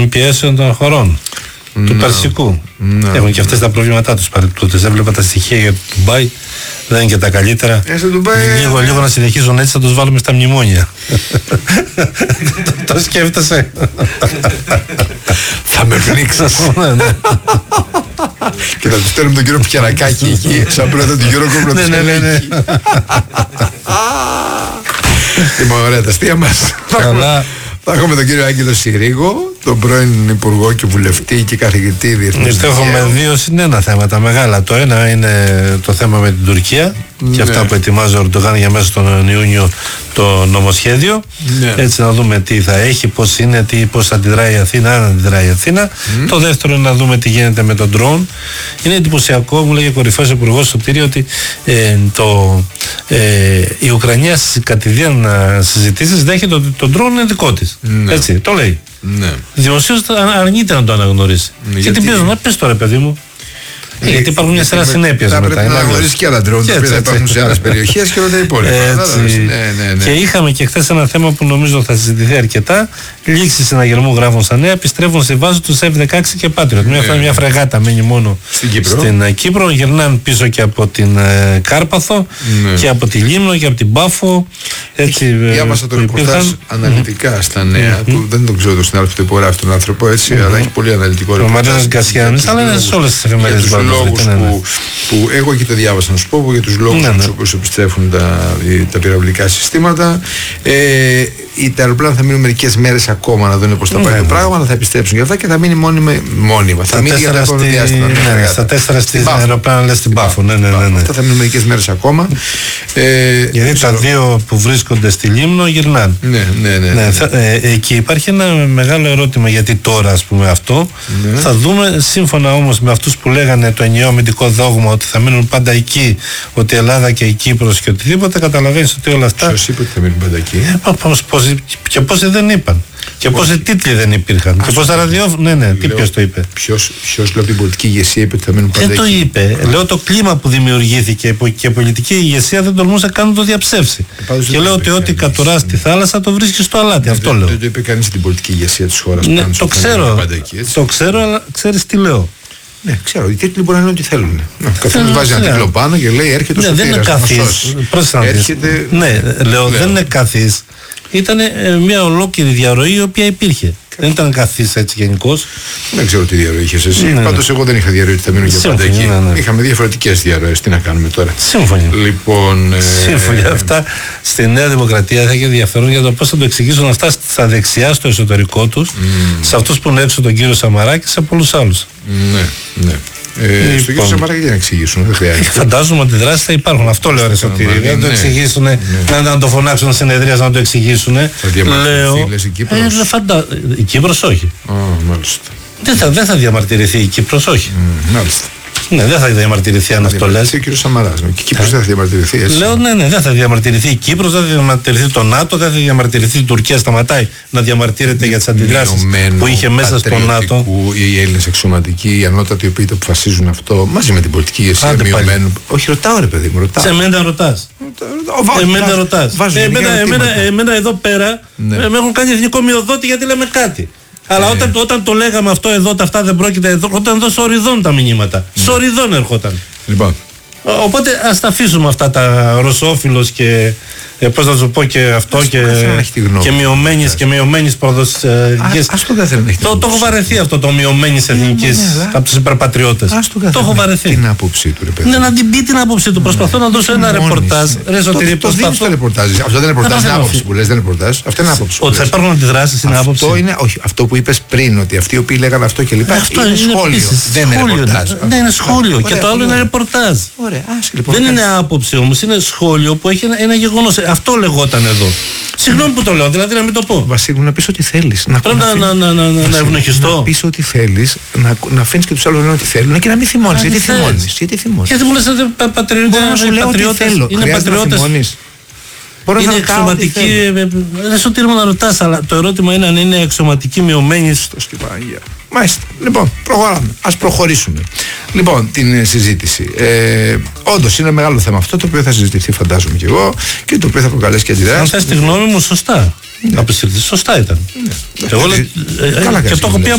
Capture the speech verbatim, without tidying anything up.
των πιέσεων των χωρών no. του Περσικού. No. Έχουν και αυτές τα προβλήματά τους παρεπτούτες. Έβλεπα τα στοιχεία για το Ντουμπάι, δεν είναι και τα καλύτερα. Ε, Ντουμπάι, λίγο, ε, λίγο να συνεχίζουν έτσι, θα τους βάλουμε στα μνημόνια. Το σκέφτεσαι? Θα με πνίξεις. Και θα τους στέλνουμε τον κύριο Πιερακάκη εκεί, σαν πρώτα τον κύριο Κόμπλο του Σκελέκη. Λοιπόν, ωραία τα αστεία μας. Θα έχουμε τον κύριο Άγγελο Συρίγο, τον πρώην Υπουργό και Βουλευτή και καθηγητή διεθνούς δικαίου. Έχουμε δύο συν ένα θέματα μεγάλα. Το ένα είναι το θέμα με την Τουρκία ναι. και αυτά που ετοιμάζει ο Ερντογάν για μέσα στον Ιούνιο το νομοσχέδιο. Ναι. Έτσι να δούμε τι θα έχει, πώς είναι, τι, πώς αντιδράει η Αθήνα, αν αντιδράει η Αθήνα. Mm. Το δεύτερο είναι να δούμε τι γίνεται με τον ντρόουν. Είναι εντυπωσιακό, μου λέγε κορυφαίος υπουργός Σωτήρη, ότι ε, το, ε, η Ουκρανία στις κατηδίαν συζητήσεις δέχεται ότι το ντρόουν είναι δικό της. Ναι. Έτσι, το λέει. Ναι. Δημοσίως αρνείται να το αναγνωρίσει. Ναι, και τι πες, να πες τώρα, παιδί μου. Ε, γιατί υπάρχουν μια σειρά συνέπειες μετά. Πρέπει να αναγνωρίσει και άλλα ντρόουν, τα οποία υπάρχουν σε άλλες περιοχές και όλα τα υπόλοιπα. Ναι, ναι, ναι. Και είχαμε και χθες ένα θέμα που νομίζω θα συζητηθεί αρκετά. Λήξη συναγερμού, γράφουν στα νέα, επιστρέφουν στη βάση του εφ δεκαέξι και Patriot. Μια, ναι, μια φρεγάτα μένει μόνο στην Κύπρο. Στην Κύπρο. Γυρνάνε πίσω και από την ε, Κάρπαθο, ναι, και από τη Λίμνο και από την Πάφο. Διάβασα το ρεπορτάζ αναλυτικά στα νέα. Mm-hmm. Δεν τον ξέρω τον συνάδελφο που υπογράφει τον άνθρωπο έτσι, mm-hmm, αλλά έχει πολύ αναλυτικό ρεπορτάζ. Ο Μαρίνος Γκασιάνης, αλλά είναι σε όλες τις εφημερίδες. Για τους λόγους που, που εγώ και το διάβασα, να σου πω, για τους λόγους ναι, ναι, του οποίους επιστρέφουν τα, τα πυραυλικά συστήματα. Ε, τα αεροπλάνα θα μείνουν μερικές μέρες ακόμα να δουν πώς θα πάει το πράγμα, αλλά θα επιστρέψουν για αυτά και θα μείνει μόνιμα, μόνιμα. Θα μείνει για το επόμενο διάστημα. Ναι, στα τέσσερα στις αεροπλάνα λες στην Πάφο. Ναι, ναι, ναι, ναι. Αυτά θα μείνουν μερικές μέρες ακόμα. Ε, Γιατί τα δύο που βρίσκονται στη Λίμνο γυρνάνε. Ναι, ναι, ναι. ναι, ναι. Θα, ε, εκεί υπάρχει ένα μεγάλο ερώτημα, γιατί τώρα ας πούμε αυτό. Ναι. Θα δούμε, σύμφωνα όμως με αυτούς που λέγανε το ενιαίο αμυντικό δόγμα ότι θα μείνουν πάντα εκεί, ότι η Ελλάδα και η Κύπρος και οτιδήποτε, καταλαβαίνεις ότι όλα αυτά. Ποιος είπε ότι θα μείνουν πάντα εκεί? Ε, πώς, πώς, και πόσοι δεν είπαν. Και πόσοι τίτλοι δεν υπήρχαν. Και πόσα ραδιόφωνα. Ναι, ναι, τι ποιος το είπε. Ποιος από την πολιτική ηγεσία είπε ότι θα μείνουν πάντα εκεί? Δεν το είπε. Α. Λέω το κλίμα που δημιουργήθηκε και η πολιτική ηγεσία δεν τολμούσε καν να το διαψεύσει. Ε, και λέω ότι ό,τι κατουρά στη θάλασσα το βρίσκει στο αλάτι. Αυτό λέω. Δεν το είπε κανείς την πολιτική ηγεσία της χώρας. Ναι, το ξέρω. Το ξέρω, αλλά ξέρεις τι λέω. Ναι, ξέρω. Οι τίτλοι μπορεί να λένε ό,τι θέλουν. Καθένας βάζει ένα τίτλο πάνω και λέει έρχεται στο τέρας. Δεν είναι καθής. Έρχεται... Ναι, λέω δεν είναι καθής. Ήταν μια ολόκληρη διαρροή η οποία υπήρχε. Δεν ήταν καθής έτσι γενικώς. Δεν ξέρω τι διαρροή είχες εσύ. Ναι, πάντως εγώ δεν είχα διαρροή ότι θα μείνω για πάντα εκεί. Ναι, ναι. Είχαμε διαφορετικές διαρροές. Τι να κάνουμε τώρα. Σύμφωνοι. Λοιπόν, ε... Σύμφωνοι. Αυτά στη Νέα Δημοκρατία θα έχει ενδιαφέρον για το πώς θα το εξηγήσουν αυτά στα δεξιά, στο εσωτερικό τους, mm. σε αυτούς που είναι έξω τον κύριο Σαμαρά και σε πολλούς άλλους. Ναι, ναι. Ε, λοιπόν, στον κύριο Σαμαρά γιατί να εξηγήσουν, δεν χρειάζεται. Φαντάζομαι ότι δράσεις θα υπάρχουν. Αυτό λέω, Αριστοτήρη. Δεν το εξηγήσουν, ναι, ναι. να το φωνάξουν συνεδρίας να το εξηγήσουν. Θα διαμαρτυρηθεί, λες, η Κύπρος. Ε, φαντα... Η Κύπρος όχι. Oh, μάλιστα. Δεν θα, δεν θα διαμαρτυρηθεί η Κύπρος, όχι. Mm, μάλιστα. Ναι, δεν θα διαμαρτυρηθεί αν αυτό λες. Ο κύριος Σαμαράς. Και η Κύπρος δεν θα διαμαρτυρηθεί. Έτσι. Λέω ναι, ναι, δεν θα διαμαρτυρηθεί η Κύπρος, δεν θα διαμαρτυρηθεί το ΝΑΤΟ, δεν θα διαμαρτυρηθεί η Τουρκία. Σταματάει να διαμαρτύρεται για τις αντιδράσεις που είχε μέσα στο ΝΑΤΟ. Οι Έλληνες αξιωματικοί, οι ανώτατοι οι οποίοι το αποφασίζουν αυτό, μαζί με την πολιτική ηγεσία μειωμένου. Όχι, ρωτάω ρε παιδί μου, ρωτάω. Σε εμένα ρωτάς. Εμένα ρωτάς. Εμένα εδώ πέρα με έχουν κάνει εθνικό μειοδότη γιατί λέμε κάτι. Αλλά ε. όταν, όταν το λέγαμε αυτό εδώ, τα αυτά δεν πρόκειται εδώ, όταν εδώ σοριδών τα μηνύματα. Mm. Σοριδών ερχόταν. Λοιπόν. Οπότε ας τα αφήσουμε αυτά τα ρωσόφιλος και ε, πώς να σου πω και αυτό και, και μειωμένης και μειωμένης προδοσιακές. Ας το δεν θέλει να έχει. Το, το έχω βαρεθεί αυτό το μειωμένης εθνικής από τους υπερπατριώτες. Το έχω βαρεθεί. Την άποψή του ρε παιδί. Ναι, να την πει την άποψή του. Προσπαθώ να δώσω ένα ρεπορτάζ. Αυτό δεν είναι ρεπορτάζ. Αυτό δεν είναι ρεπορτάζ, είναι άποψη που λες, δεν είναι ρεπορτάζ. Αυτό είναι άποψη. Ότι θα υπάρχουν αντιδράσεις είναι άποψη. Αυτό που είπες πριν, ότι αυτοί οι οποίοι λέγανε αυτό και λοιπά. Αυτό είναι σχόλιο. Δεν είναι ρεπορτάζ. Δεν είναι σχόλιο. Και το άλλο είναι ρεπορτάζ. Δεν είναι άποψη όμως, είναι σχόλιο που έχει ένα γεγονός. Αυτό λεγόταν εδώ. Συγγνώμη που το λέω, δηλαδή να μην το πω. Βασίλου, να πεις ό,τι θέλεις. Να πρέπει να, να, να, να, να ευνοχιστώ. Να πεις ό,τι θέλεις, να, να αφήνεις και τους άλλους να λένε ό,τι θέλουν και να μην θυμώνεις. Γιατί θυμώνεις. Γιατί θυμώνεις. Γιατί μου λες ότι πατριώτες είναι πατριώτες. Είναι εξωματική. Δεν σου τήρημα να ρωτάς, αλλά το ερώτημα είναι αν είναι εξωματική μειωμένη στο σκυπάγια. Μάλιστα. Λοιπόν, προχωράμε. Ας προχωρήσουμε. Λοιπόν, την συζήτηση. Ε, όντως είναι μεγάλο θέμα αυτό το οποίο θα συζητηθεί, φαντάζομαι κι εγώ, και το οποίο θα προκαλέσει και αντιδράσεις. Αν θες τη γνώμη μου, σωστά. Ναι. Σωστά ήταν. Ναι. Εγώ, ε, ε, καλά, και το έχω πει